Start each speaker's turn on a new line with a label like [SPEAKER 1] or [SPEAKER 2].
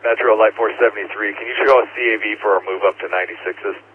[SPEAKER 1] Metro Light 473. Can you show a CAV for our move up to 96s?